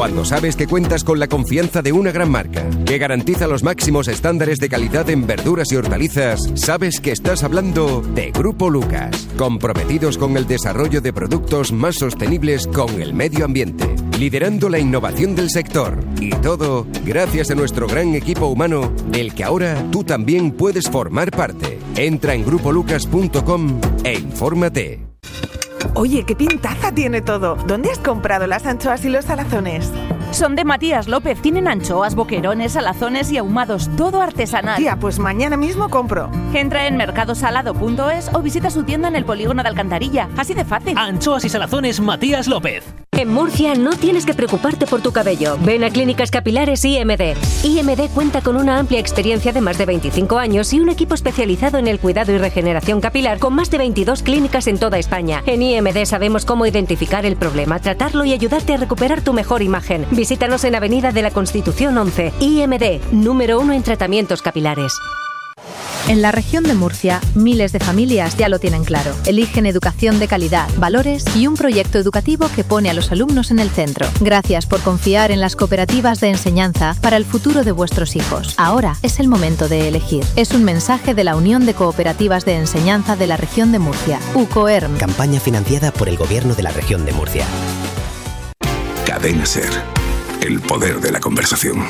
Cuando sabes que cuentas con la confianza de una gran marca, que garantiza los máximos estándares de calidad en verduras y hortalizas, sabes que estás hablando de Grupo Lucas, comprometidos con el desarrollo de productos más sostenibles con el medio ambiente, liderando la innovación del sector. Y todo gracias a nuestro gran equipo humano, del que ahora tú también puedes formar parte. Entra en grupolucas.com e infórmate. Oye, qué pintaza tiene todo. ¿Dónde has comprado las anchoas y los salazones? Son de Matías López. Tienen anchoas, boquerones, salazones y ahumados. Todo artesanal. Tía, pues mañana mismo compro. Entra en mercadosalado.es o visita su tienda en el polígono de Alcantarilla. Así de fácil. Anchoas y salazones Matías López. En Murcia no tienes que preocuparte por tu cabello. Ven a Clínicas Capilares IMD. IMD cuenta con una amplia experiencia de más de 25 años y un equipo especializado en el cuidado y regeneración capilar con más de 22 clínicas en toda España. En IMD sabemos cómo identificar el problema, tratarlo y ayudarte a recuperar tu mejor imagen. Visítanos en Avenida de la Constitución 11. IMD, número 1 en tratamientos capilares. En la región de Murcia, miles de familias ya lo tienen claro. Eligen educación de calidad, valores y un proyecto educativo que pone a los alumnos en el centro. Gracias por confiar en las cooperativas de enseñanza para el futuro de vuestros hijos. Ahora es el momento de elegir. Es un mensaje de la Unión de Cooperativas de Enseñanza de la región de Murcia, UCOERM. Campaña financiada por el Gobierno de la región de Murcia. Cadena SER. El poder de la conversación.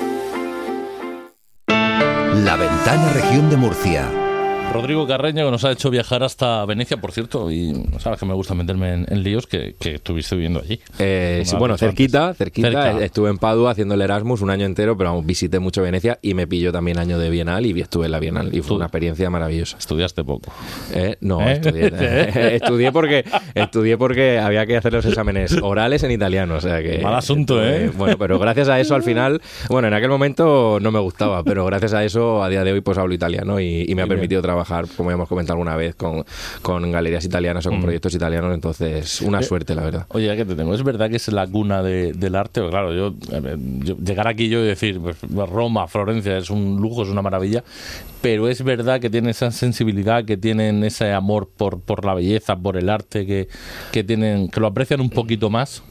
La Ventana Región de Murcia. Rodrigo Carreño, que nos ha hecho viajar hasta Venecia, por cierto, y sabes que me gusta meterme en líos, que estuviste viviendo allí. Sí, bueno, cerquita. Estuve en Padua haciendo el Erasmus un año entero, pero vamos, visité mucho Venecia y me pilló también año de Bienal y estuve en la Bienal y fue una experiencia maravillosa. ¿Estudiaste poco? No, estudié porque había que hacer los exámenes orales en italiano, o sea que... Mal asunto, Bueno, pero gracias a eso al final, bueno, en aquel momento no me gustaba, pero gracias a eso a día de hoy pues hablo italiano y me ha permitido trabajar, como ya hemos comentado alguna vez, con galerías italianas o con proyectos italianos, entonces una suerte, la verdad. Oye, ya que te tengo, ¿es verdad que es la cuna del arte? Pues claro, yo llegar aquí yo y decir, pues, Roma, Florencia, es un lujo, es una maravilla, pero es verdad que tienen esa sensibilidad, que tienen ese amor por la belleza, por el arte, que tienen, que lo aprecian un poquito más.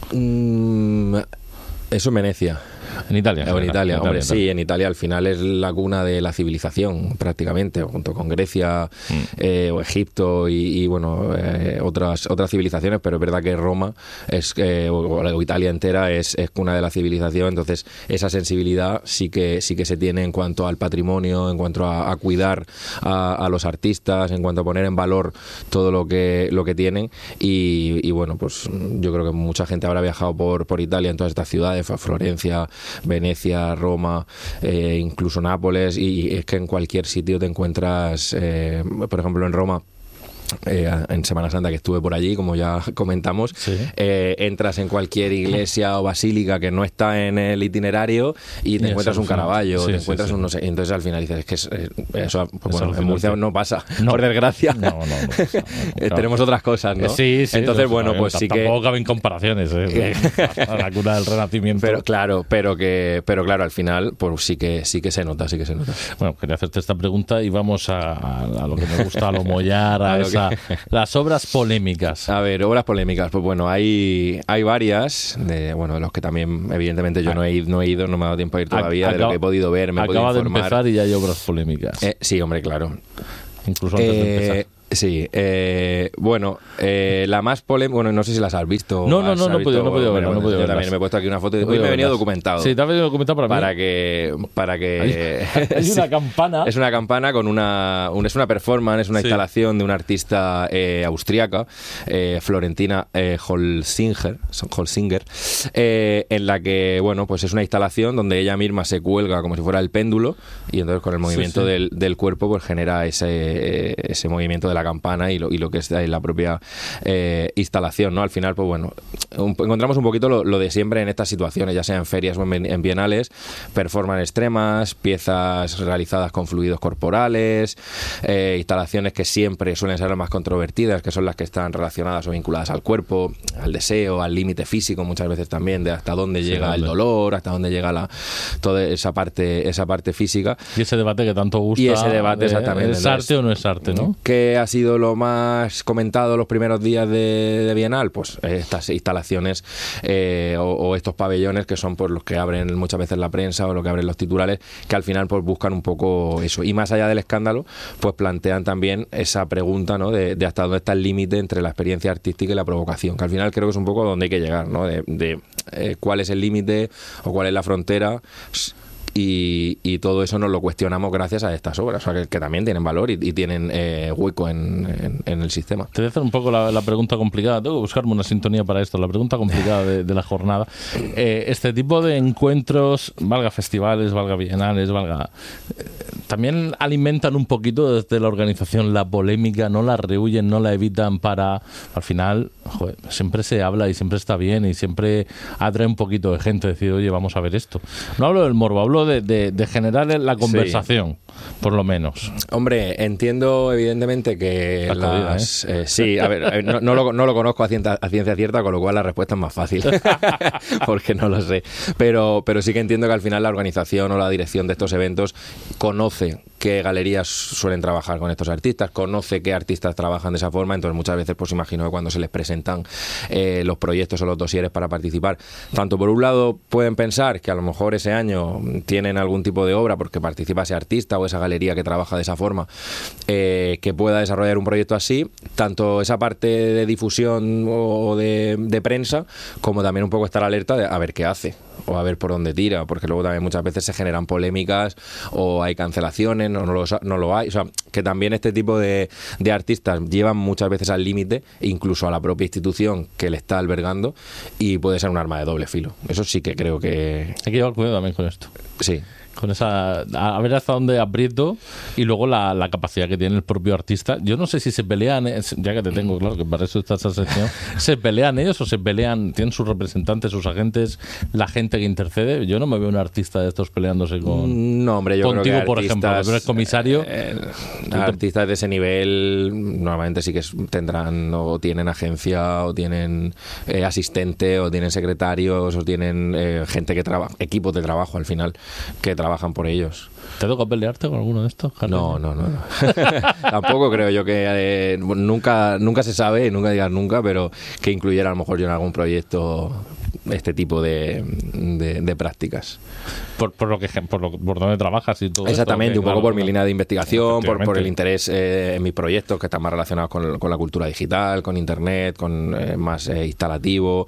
Eso en Venecia. En Italia. En Italia, hombre, sí, en Italia al final es la cuna de la civilización, prácticamente, junto con Grecia o Egipto y bueno, otras civilizaciones, pero es verdad que Roma o Italia entera es cuna de la civilización, entonces esa sensibilidad sí que se tiene en cuanto al patrimonio, en cuanto a cuidar a los artistas, en cuanto a poner en valor todo lo que tienen y bueno, pues yo creo que mucha gente habrá viajado por Italia en todas estas ciudades, Florencia, Venecia, Roma, incluso Nápoles, y es que en cualquier sitio te encuentras, por ejemplo en Roma, en Semana Santa que estuve por allí, como ya comentamos, ¿sí? Entras en cualquier iglesia o basílica que no está en el itinerario y te encuentras un Caravaggio, te encuentras un no sé, entonces al final dices, es que eso pues bueno, en Murcia no pasa, por desgracia. No, tenemos otras cosas, ¿no? Sí, entonces bueno, pues sí que tampoco caben comparaciones, la cuna del Renacimiento. Pero claro, al final pues sí que se nota. Bueno, quería hacerte esta pregunta y vamos a lo que me gusta, a lo mollar, las obras polémicas. A ver, obras polémicas, pues bueno, hay varias, de los que también evidentemente yo no he ido, no me ha dado tiempo a ir todavía, de lo que he podido ver, me he podido informar. Acaba de empezar y ya hay obras polémicas. Sí, hombre, claro. Incluso antes de empezar. Sí, la más polémica, bueno, no sé si las has visto. No he podido verlas. Yo también me he puesto aquí una foto y hoy me he venido documentado. Sí, te has venido documentado para que hay una campana. Es una campana con es una performance, es una instalación de una artista austriaca, Florentina Holzinger, en la que, bueno, pues es una instalación donde ella misma se cuelga como si fuera el péndulo y entonces con el movimiento del cuerpo pues genera ese movimiento de la campana y lo que es la propia instalación, ¿no? Al final, pues bueno, encontramos un poquito lo de siempre en estas situaciones, ya sea en ferias o en bienales, performance extremas, piezas realizadas con fluidos corporales, instalaciones que siempre suelen ser las más controvertidas, que son las que están relacionadas o vinculadas al cuerpo, al deseo, al límite físico, muchas veces también, de hasta dónde llega el dolor, hasta dónde llega toda esa parte física. Y ese debate que tanto gusta. Y ese debate, exactamente. ¿Es arte o no es arte, no? Que sido lo más comentado los primeros días de Bienal? Pues estas instalaciones o estos pabellones que son pues los que abren muchas veces la prensa o lo que abren los titulares, que al final pues buscan un poco eso. Y más allá del escándalo, pues plantean también esa pregunta, ¿no? de hasta dónde está el límite entre la experiencia artística y la provocación, que al final creo que es un poco donde hay que llegar, ¿no? de cuál es el límite o cuál es la frontera. Y todo eso nos lo cuestionamos gracias a estas obras, o sea, que también tienen valor y tienen hueco en el sistema. Te voy a hacer un poco la pregunta complicada, tengo que buscarme una sintonía para esto, la pregunta complicada de la jornada. Este tipo de encuentros, valga festivales, valga bienales, también alimentan un poquito desde la organización la polémica, no la rehuyen, no la evitan para, al final, joder, siempre se habla y siempre está bien y siempre atrae un poquito de gente, decir, oye, vamos a ver esto. No hablo del morbo, hablo de generar la conversación, por lo menos. Hombre, entiendo evidentemente que sí, a ver, no lo conozco a ciencia cierta, con lo cual la respuesta es más fácil, porque no lo sé. Pero sí que entiendo que al final la organización o la dirección de estos eventos conoce qué galerías suelen trabajar con estos artistas, conoce qué artistas trabajan de esa forma, entonces muchas veces pues imagino que cuando se les presentan los proyectos o los dosieres para participar, tanto por un lado pueden pensar que a lo mejor ese año tienen algún tipo de obra porque participa ese artista o esa galería que trabaja de esa forma, que pueda desarrollar un proyecto así, tanto esa parte de difusión o de prensa, como también un poco estar alerta de a ver qué hace o a ver por dónde tira, porque luego también muchas veces se generan polémicas o hay cancelaciones, no lo hay, o sea, que también este tipo de artistas llevan muchas veces al límite, incluso a la propia institución que le está albergando, y puede ser un arma de doble filo. Eso sí que creo que... Hay que llevar cuidado también con esto. Sí. Con esa, a ver hasta dónde aprieto, y luego la capacidad que tiene el propio artista. Yo no sé si se pelean, ya que te tengo claro que para eso está esa sección, ¿se pelean ellos o se pelean, tienen sus representantes, sus agentes, la gente que intercede? Yo no me veo un artista de estos peleándose con... No, hombre, yo contigo, creo que por ejemplo, que eres comisario. Artistas de ese nivel normalmente sí que tendrán o tienen agencia o tienen asistente o tienen secretarios o tienen gente que trabaja, equipos de trabajo al final, que trabajan por ellos. ¿Te toca pelearte con alguno de estos? No. Tampoco creo yo que nunca se sabe, y nunca digas nunca, pero que incluyera a lo mejor yo en algún proyecto este tipo de prácticas. Por donde trabajas y todo. Exactamente, esto, un poco por mi línea de investigación, por el interés en mis proyectos que están más relacionados con la cultura digital, con internet, con más instalativo.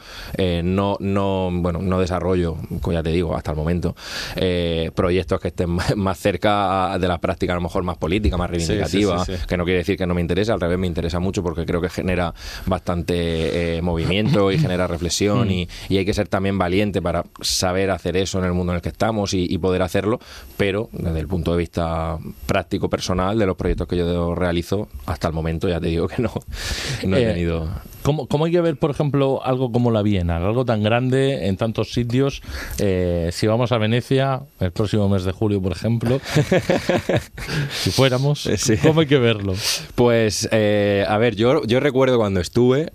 No desarrollo, como ya te digo, hasta el momento, proyectos que estén más cerca de la práctica, a lo mejor más política, más reivindicativa, sí. Que no quiere decir que no me interese, al revés, me interesa mucho porque creo que genera bastante movimiento y genera reflexión y hay que ser también valiente para saber hacer eso en el mundo en el que estamos y poder hacerlo, pero desde el punto de vista práctico, personal, de los proyectos que yo realizo, hasta el momento ya te digo que no he tenido... ¿Cómo hay que ver, por ejemplo, algo como la Bienal, algo tan grande en tantos sitios? Si vamos a Venecia el próximo mes de julio, por ejemplo, si fuéramos, ¿cómo hay que verlo? Pues, a ver, yo recuerdo cuando estuve,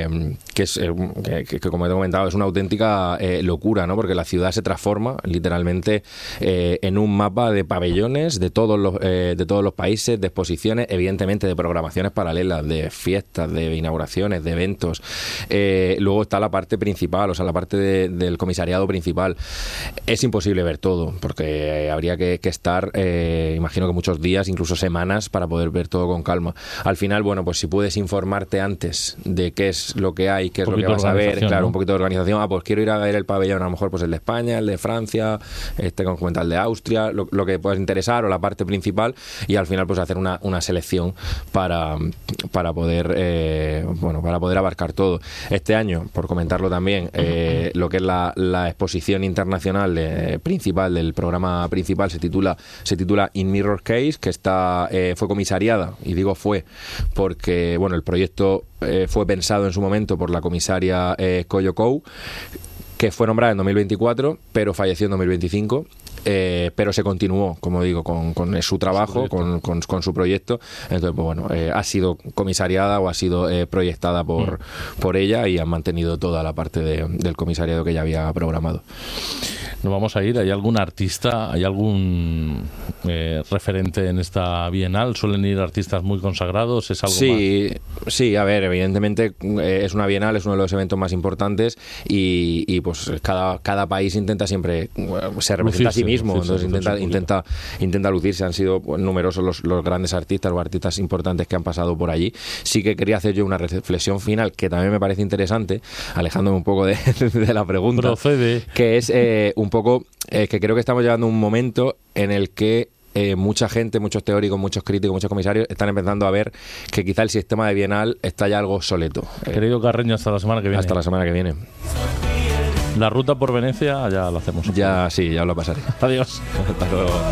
que como te he comentado, es una auténtica locura, ¿no? Porque la ciudad se transforma literalmente en un mapa de pabellones de todos los países, de exposiciones, evidentemente de programaciones paralelas, de fiestas, de inauguraciones, de eventos. Luego está la parte principal, o sea, la parte del comisariado principal. Es imposible ver todo, porque habría que estar, imagino que muchos días, incluso semanas, para poder ver todo con calma. Al final, bueno, pues si puedes informarte antes de qué es lo que hay, qué es lo que vas a ver, claro, ¿no? Un poquito de organización. Pues quiero ir a ver el pabellón, a lo mejor pues el de España, el de Francia, como el de Austria, lo que puedas interesar, o la parte principal, y al final pues hacer una selección para poder para poder abarcar todo. Este año, por comentarlo también, lo que es la exposición internacional principal del programa principal se titula In Mirror Case, que fue comisariada, y digo fue porque el proyecto fue pensado en su momento por la comisaria Koyo Kou, que fue nombrada en 2024, pero falleció en 2025. Pero se continuó, como digo, con su trabajo, con su proyecto. Entonces, ha sido comisariada o ha sido proyectada por ella, y han mantenido toda la parte del comisariado que ya había programado. Nos vamos a ir. ¿Hay algún artista, hay algún referente en esta Bienal? ¿Suelen ir artistas muy consagrados? ¿Es algo más? Sí, a ver, evidentemente es una Bienal, es uno de los eventos más importantes y pues cada país intenta siempre se representa a sí mismo, entonces intenta lucirse. Han sido numerosos los grandes artistas o artistas importantes que han pasado por allí. Sí que quería hacer yo una reflexión final que también me parece interesante, alejándome un poco de la pregunta. Procede. Que es un poco que creo que estamos llegando a un momento en el que mucha gente, muchos teóricos, muchos críticos, muchos comisarios están empezando a ver que quizá el sistema de Bienal está ya algo obsoleto. Querido Carreño, hasta la semana que viene. Hasta la semana que viene. La ruta por Venecia ya la hacemos. Ya, sí, ya lo pasaré. Adiós. Hasta luego.